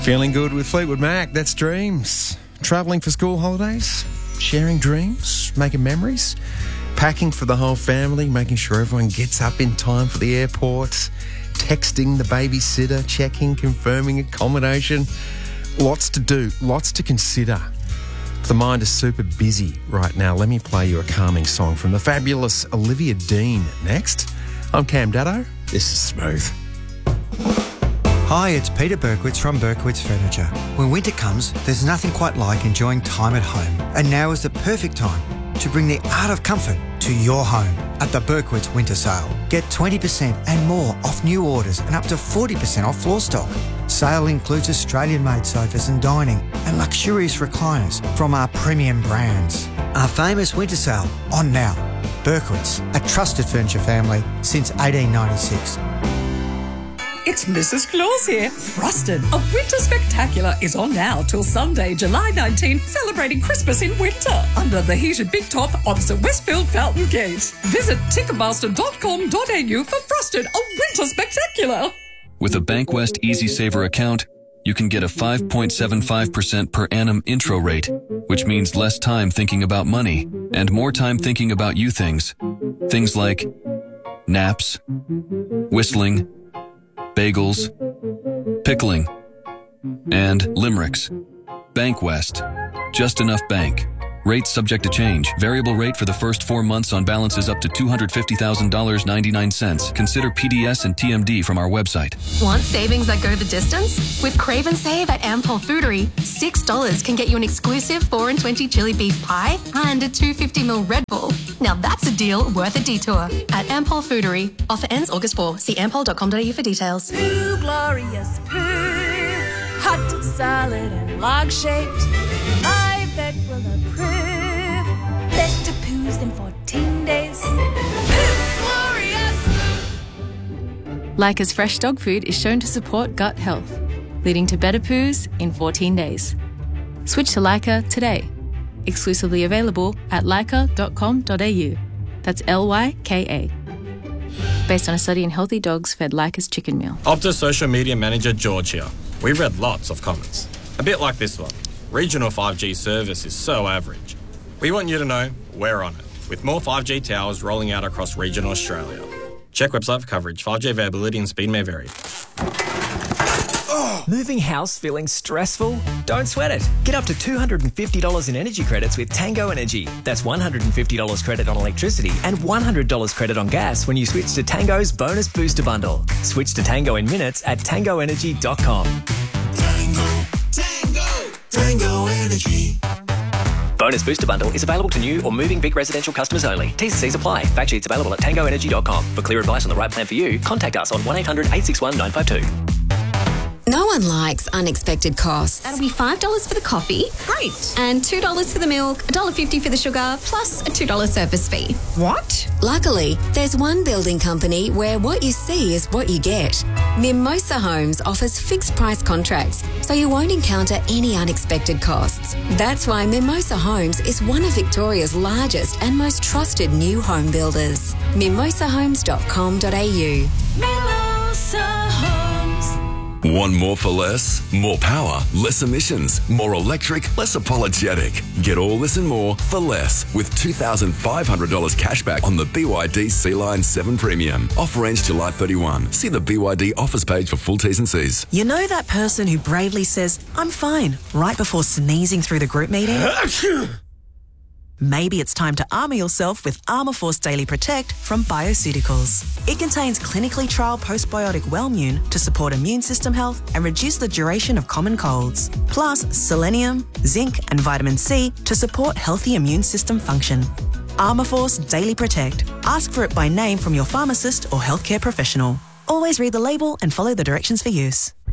Feeling good with Fleetwood Mac, that's dreams. Travelling for school holidays, sharing dreams, making memories, packing for the whole family, making sure everyone gets up in time for the airport, texting the babysitter, checking, confirming accommodation. Lots to do, lots to consider. The mind is super busy right now. Let me play you a calming song from the fabulous Olivia Dean next. I'm Cam Daddo. This is Smooth. Hi, it's Peter Berkowitz from Berkowitz Furniture. When winter comes, there's nothing quite like enjoying time at home. And now is the perfect time to bring the art of comfort to your home at the Berkowitz Winter Sale. Get 20% and more off new orders and up to 40% off floor stock. Sale includes Australian-made sofas and dining and luxurious recliners from our premium brands. Our famous winter sale on now. Berkowitz, a trusted furniture family since 1896. It's Mrs. Claus here. Frosted, a winter spectacular, is on now till Sunday, July 19, celebrating Christmas in winter under the heated big top opposite Westfield Fountain Gate. Visit ticketmaster.com.au for Frosted, a winter spectacular. With a Bankwest Easy Saver account, you can get a 5.75% per annum intro rate, which means less time thinking about money and more time thinking about you things. Things like naps, whistling, bagels, pickling, and limericks. Bankwest. Just enough bank. Rates subject to change. Variable rate for the first 4 months on balances up to $250,000.99. Consider PDS and TMD from our website. Want savings that go the distance? With Crave and Save at Ampol Foodery, $6 can get you an exclusive 4 and 20 chili beef pie and a 250ml Red Bull. Now that's a deal worth a detour. At Ampol Foodery. Offer ends August 4. See ampol.com.au for details. Poo, glorious poo. Hot, solid and log-shaped. My vet will approve. Better poos than 14 days. Poo, glorious! Leica's fresh dog food is shown to support gut health, leading to better poos in 14 days. Switch to Leica today. Exclusively available at leica.com.au. That's Lyka. Based on a study in healthy dogs fed Leica's chicken meal. Optus social media manager George here. We've read lots of comments. A bit like this one. Regional 5G service is so average. We want you to know we're on it, with more 5G towers rolling out across regional Australia. Check website for coverage. 5G availability and speed may vary. Moving house feeling stressful? Don't sweat it. Get up to $250 in energy credits with Tango Energy. That's $150 credit on electricity and $100 credit on gas when you switch to Tango's Bonus Booster Bundle. Switch to Tango in minutes at tangoenergy.com. Tango Energy. Bonus Booster Bundle is available to new or moving big residential customers only. T's and C's apply. Fact sheets available at tangoenergy.com. For clear advice on the right plan for you, contact us on 1-800-861-952. No one likes unexpected costs. That'll be $5 for the coffee. Great. And $2 for the milk, $1.50 for the sugar, plus a $2 service fee. What? Luckily, there's one building company where what you see is what you get. Mimosa Homes offers fixed price contracts, so you won't encounter any unexpected costs. That's why Mimosa Homes is one of Victoria's largest and most trusted new home builders. mimosahomes.com.au. Mimosa Homes. Want more for less? More power, less emissions, more electric, less apologetic. Get all this and more for less with $2,500 cashback on the BYD Sea-Line 7 Premium. Offer ends July 31. See the BYD offers page for full T's and C's. You know that person who bravely says, "I'm fine," right before sneezing through the group meeting? Maybe it's time to armour yourself with Armour Force Daily Protect from Bioceuticals. It contains clinically trialled postbiotic Wellmune to support immune system health and reduce the duration of common colds. Plus selenium, zinc and vitamin C to support healthy immune system function. Armour Force Daily Protect. Ask for it by name from your pharmacist or healthcare professional. Always read the label and follow the directions for use.